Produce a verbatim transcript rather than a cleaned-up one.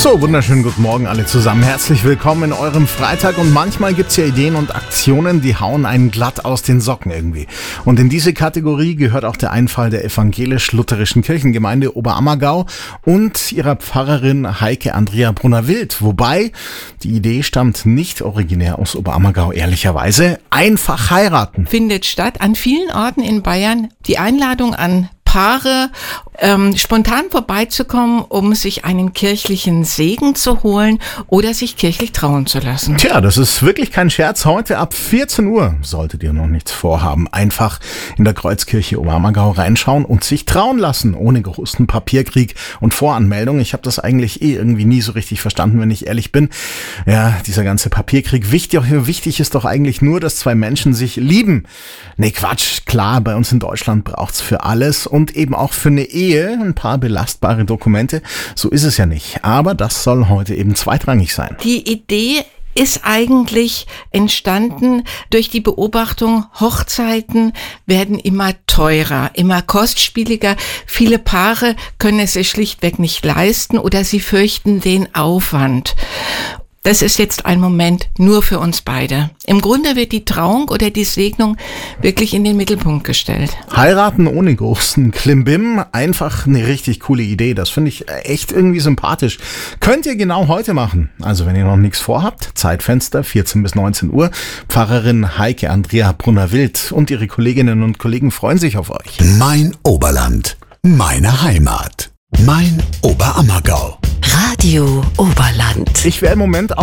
So, wunderschönen guten Morgen alle zusammen. Herzlich willkommen in eurem Freitag. Und manchmal gibt's ja Ideen und Aktionen, die hauen einen glatt aus den Socken irgendwie. Und in diese Kategorie gehört auch der Einfall der evangelisch-lutherischen Kirchengemeinde Oberammergau und ihrer Pfarrerin Heike Andrea Brunner-Wild. Wobei, die Idee stammt nicht originär aus Oberammergau, ehrlicherweise. Einfach heiraten. Findet statt an vielen Orten in Bayern. Die Einladung an Paare, ähm, spontan vorbeizukommen, um sich einen kirchlichen Segen zu holen oder sich kirchlich trauen zu lassen. Tja, das ist wirklich kein Scherz. Heute ab vierzehn Uhr solltet ihr noch nichts vorhaben. Einfach in der Kreuzkirche Oberammergau reinschauen und sich trauen lassen, ohne großen Papierkrieg und Voranmeldung. Ich habe das eigentlich eh irgendwie nie so richtig verstanden, wenn ich ehrlich bin. Ja, dieser ganze Papierkrieg. Wichtig, wichtig ist doch eigentlich nur, dass zwei Menschen sich lieben. Nee, Quatsch. Klar, bei uns in Deutschland braucht's für alles und eben auch für eine Ehe ein paar belastbare Dokumente. So ist es ja nicht. Aber das soll heute eben zweitrangig sein. Die Idee ist eigentlich entstanden durch die Beobachtung, Hochzeiten werden immer teurer, immer kostspieliger. Viele Paare können es sich schlichtweg nicht leisten oder sie fürchten den Aufwand. Das ist jetzt ein Moment nur für uns beide. Im Grunde wird die Trauung oder die Segnung wirklich in den Mittelpunkt gestellt. Heiraten ohne großen Klimbim, einfach eine richtig coole Idee. Das finde ich echt irgendwie sympathisch. Könnt ihr genau heute machen. Also wenn ihr noch nichts vorhabt, Zeitfenster vierzehn bis neunzehn Uhr. Pfarrerin Heike Andrea Brunner-Wild und ihre Kolleginnen und Kollegen freuen sich auf euch. Mein Oberland, meine Heimat, mein Oberammergau. Radio Oberland. Ich wäre im Moment